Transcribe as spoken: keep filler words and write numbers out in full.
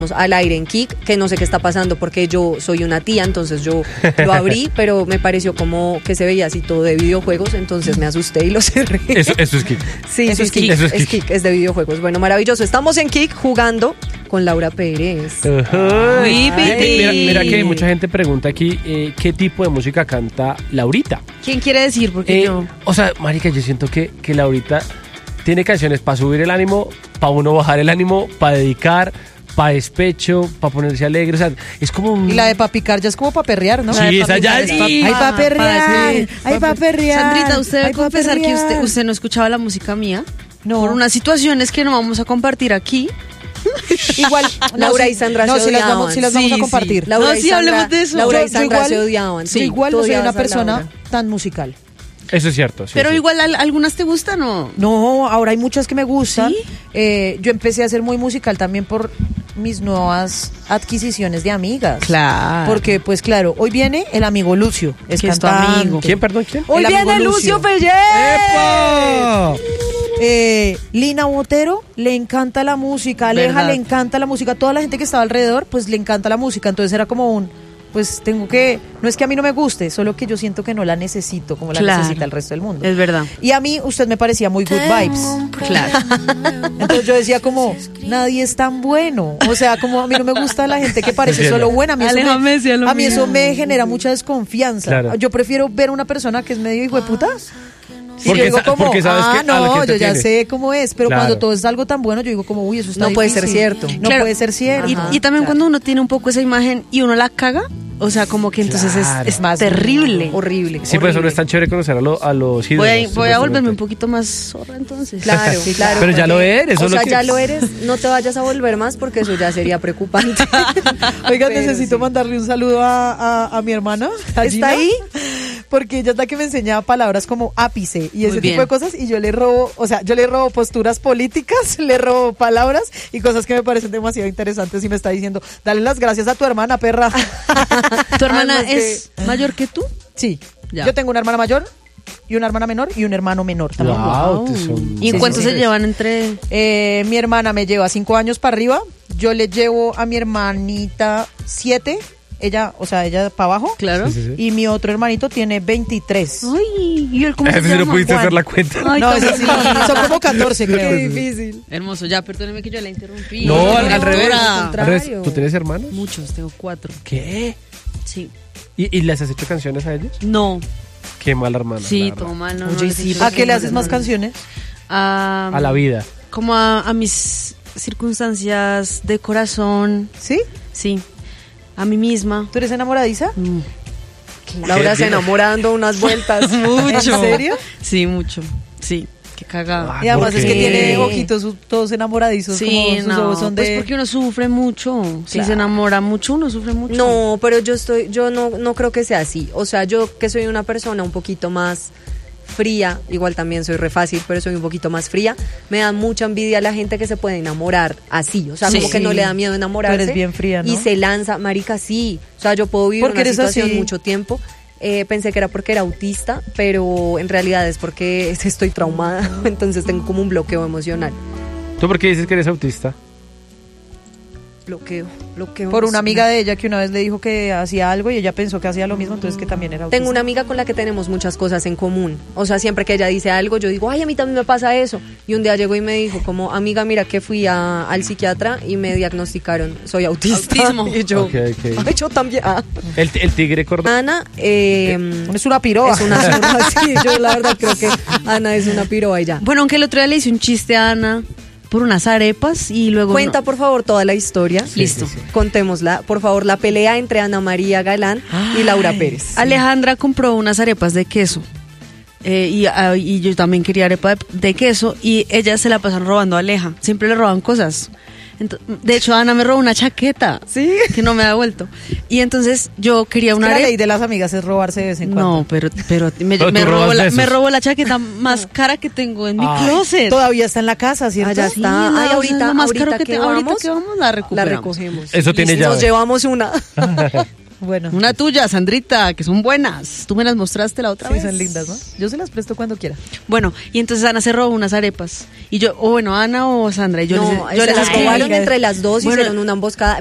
al aire en Kik, que no sé qué está pasando porque yo soy una tía, entonces yo lo abrí, pero me pareció como que se veía así todo de videojuegos, entonces me asusté y lo cerré. Eso, eso es Kik. Sí, eso, sí, es, Kik. Eso es, es Kik, es de videojuegos. Bueno, maravilloso. Estamos en Kik jugando con Laura Pérez. Uh-huh. Ay, mira, mira que mucha gente pregunta aquí eh, qué tipo de música canta Laurita. ¿Quién quiere decir? Porque eh, yo... O sea, marica, yo siento que, que Laurita tiene canciones para subir el ánimo, para uno bajar el ánimo, para dedicar, para despecho, para ponerse alegre, o sea, es como un... Y la de pa' picar ya es como pa' perrear, ¿no? Sí, esa ya es pa... Ay, pa' perrear, ay, pa' perrear. Sandrita, usted debe ay, confesar que usted, usted no escuchaba la música mía. No. Por unas situaciones que no vamos a compartir aquí. Igual, Laura y Sandra no, se si las odiaban. vamos, si las sí, vamos a compartir. Sí. Laura no, y sí, Sandra, hablemos de eso. Laura yo, y Sandra igual, se odiaban. Sí, yo igual no soy una persona Laura. tan musical. Eso es cierto. Sí, Pero sí. igual al, algunas te gustan o... No, ahora hay muchas que me gustan. ¿Sí? Eh, yo empecé a ser muy musical también por mis nuevas adquisiciones de amigas. Claro. Porque, pues claro, hoy viene el amigo Lucio. Es ¿Quién es tu cantante. amigo? ¿Quién, perdón, quién? El Hoy viene amigo Lucio Lucio. Pellé. ¡Epa! Eh, Lina Botero le encanta la música, Aleja ¿verdad? le encanta la música, toda la gente que estaba alrededor pues le encanta la música, entonces era como un, pues tengo que, no es que a mí no me guste, solo que yo siento que no la necesito como la Claro. necesita el resto del mundo. Es verdad. Y a mí usted me parecía muy good vibes. Claro. Entonces yo decía como, nadie es tan bueno. O sea, como a mí no me gusta la gente que parece Entiendo. solo buena. A mí eso, Aleja me, decía lo a mí eso mismo. me genera mucha desconfianza. Claro. Yo prefiero ver una persona que es medio hijo de puta. Y Porque yo digo sa- como, porque sabes ah, que a lo no, que te yo ya tiene. sé cómo es. Pero Claro. cuando todo es algo tan bueno, yo digo como, uy, eso está No puede difícil. ser cierto. No Claro. puede ser cierto. Y, Ajá, y también claro. cuando uno tiene un poco esa imagen y uno la caga, o sea, como que entonces Claro. es, es Más terrible. Horrible. Sí, por eso no horrible. es tan chévere conocer a, lo- a los ídolos. Voy a, voy a supuestamente. volverme un poquito más zorra entonces. Claro, Sí, claro. Pero ya porque- lo eres, O solo sea, que- ya lo eres. No te vayas a volver más porque eso ya sería preocupante. Oiga, Pero necesito sí. mandarle un saludo a, a, a mi hermana. a ¿Está Gina, ahí? Porque ella es la que me enseña palabras como ápice y ese Muy bien. tipo de cosas. Y yo le robo, o sea, yo le robo posturas políticas, le robo palabras y cosas que me parecen demasiado interesantes. Y me está diciendo, dale las gracias a tu hermana, perra. ¿Tu hermana Además que- es mayor que tú? Sí. Ya. Yo tengo una hermana mayor y una hermana menor y un hermano menor también. Wow, te son- ¿Y en Sí, cuánto sí, se sí. llevan entre...? Eh, mi hermana me lleva cinco años para arriba. Yo le llevo a mi hermanita siete. Ella, o sea, ella para abajo. Claro. Sí, sí, sí. Y mi otro hermanito tiene veintitrés. Ay, ¿y él cómo se Ese sí no llama? pudiste Juan. hacer la cuenta. Ay, No, tan ese sí, no, son como catorce, creo. Qué difícil. Hermoso, ya, perdóneme que yo la interrumpí. No, al, al Doctora. revés. al Al revés. contrario. ¿Tú tienes hermanos? Muchos, tengo cuatro. ¿Qué? Sí. ¿Y, ¿Y les has hecho canciones a ellos? No, Qué mala hermana. sí, la verdad. todo mal. No, no Oye, les sí, hice ¿a qué le canciones, haces más no. canciones? A, A la vida. Como a, a mis circunstancias de corazón, ¿Sí? sí. A mí misma. ¿Tú eres enamoradiza? Mm. Laura se Dime. enamora dando unas vueltas. ¿En serio? Sí, mucho. Sí, qué cagada. Ah, Y además ¿por es que qué? tiene ojitos su- todos enamoradizos. Sí, como sus no, ojos son de... pues porque uno sufre mucho. Si Claro. se enamora mucho, uno sufre mucho. No, pero yo estoy, yo no, no creo que sea así. O sea, yo que soy una persona un poquito más fría, igual también soy re fácil, pero soy un poquito más fría, me da mucha envidia a la gente que se puede enamorar así, o sea, Sí. como que no le da miedo enamorarse. Tú eres bien fría, ¿no? Y se lanza, marica, sí. O sea, yo puedo vivir Porque una eres situación así. mucho tiempo. Eh, pensé que era porque era autista, pero en realidad es porque estoy traumada, entonces tengo como un bloqueo emocional. ¿Tú por qué dices que eres autista? Bloqueo, bloqueo. Por una emocional. amiga de ella que una vez le dijo que hacía algo y ella pensó que hacía lo mismo, entonces que también era autista. Tengo una amiga con la que tenemos muchas cosas en común. O sea, siempre que ella dice algo, yo digo, ay, a mí también me pasa eso. Y un día llegó y me dijo, como, amiga, mira que fui a- al psiquiatra y me diagnosticaron, soy autista. Autismo. Y yo, Ok, ok. ay, yo también. Ah. El, el tigre cordón. Ana, eh, Es una piroa. es una piroa, sí, yo la verdad creo que Ana es una piroa y ya. Bueno, aunque el otro día le hice un chiste a Ana por unas arepas y luego... Cuenta, no. por favor, toda la historia. Listo. sí, sí. Contémosla. Por favor, la pelea entre Ana María Galán y Laura Pérez. Alejandra compró unas arepas de queso. Eh, y, ah, y yo también quería arepa de, de queso y ellas se la pasan robando a Aleja. Siempre le roban cosas. Ento- de hecho, Ana me robó una chaqueta. Sí. Que no me da vuelto. Y entonces yo quería Es que una la ley arepa. de las amigas es robarse de vez en cuando. No, pero, pero me, Pero me tú robas robó la, besos. me robó la chaqueta más cara que tengo en mi Ay, closet. Todavía está en la casa, ¿cierto? Allá Sí, está. la- Ay, o sea, ahorita, es lo más ahorita caro que que te- ahorita vamos, que vamos, la recuperamos. recogemos. Eso tiene Listo, llave. Nos llevamos una. Bueno. Una tuya, Sandrita, que son buenas. Tú me las mostraste la otra Sí, vez. son lindas, ¿no? Yo se las presto cuando quiera. Bueno, y entonces Ana se robó unas arepas. Y yo, o bueno, Ana o Sandra. Y yo no, les, yo se les las escribí. robaron entre las dos, Bueno, hicieron una emboscada.